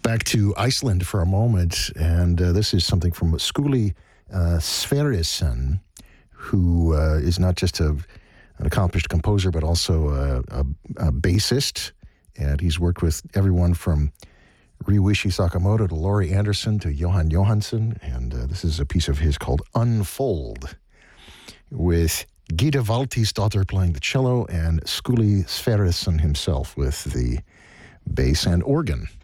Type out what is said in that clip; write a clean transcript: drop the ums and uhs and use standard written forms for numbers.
back to Iceland for a moment, and this is something from Skúli Sverrisson, who is not just an accomplished composer, but also a bassist, and he's worked with everyone from Ryuichi Sakamoto to Laurie Anderson to Johan Johansson, and this is a piece of his called Unfold, with Gita Valtisdottir playing the cello and Skúli Sverrisson himself with the bass and organ.